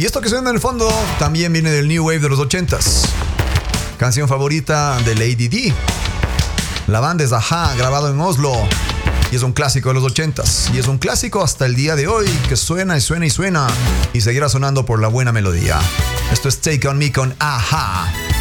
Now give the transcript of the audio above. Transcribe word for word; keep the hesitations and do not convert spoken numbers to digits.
Y esto que suena en el fondo también viene del New Wave de los ochentas. Canción favorita de Lady D. La banda es Ajá, grabado en Oslo. Y es un clásico de los ochentas. Y es un clásico hasta el día de hoy, que suena y suena y suena. Y seguirá sonando por la buena melodía. Esto es Take On Me con Ajá.